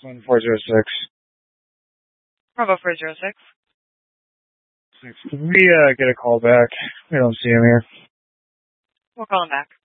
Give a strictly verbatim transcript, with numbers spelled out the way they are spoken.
One four zero six. Bravo four zero six. Can we uh, get a call back? We don't see him here. We'll call him back.